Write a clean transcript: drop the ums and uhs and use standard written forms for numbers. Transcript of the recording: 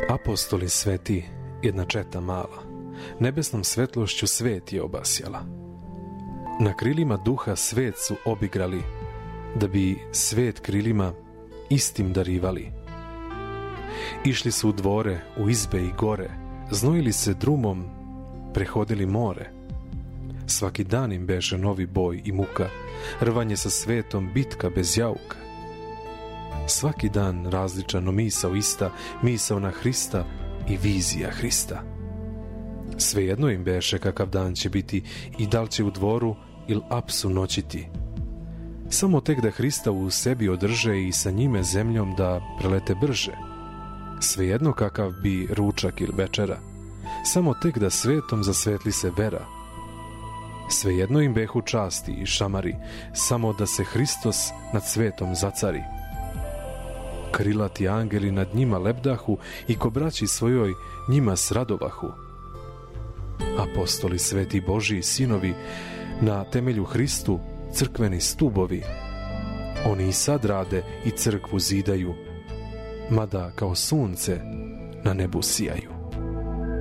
Apostoli sveti, jedna četa mala, nebesnom svetlošću svet je obasjala. Na krilima duha svet su obigrali, da bi svet krilima istim darivali. Išli su u dvore, u izbe i gore, znojili se drumom, prehodili more. Svaki dan im beše novi boj i muka, rvanje sa svetom, bitka bez jauka. Svaki dan različan, no misao ista, misao na Hrista i vizija Hrista. Svejedno im beše kakav dan će biti i da li će u dvoru ili apsu noćiti. Samo tek da Hrista u sebi održe i sa njime zemljom da prelete brže. Svejedno kakav bi ručak ili večera, samo tek da svetom zasvetli se vera. Svejedno im behu časti i šamari, samo da se Hristos nad svetom zacari. Krilati angeli nad njima lebdahu i ko braći svojoj njima sradovahu. Apostoli sveti Božji sinovi, na temelju Hristu crkveni stubovi. Oni i sad rade i crkvu zidaju, mada kao sunce na nebu sijaju.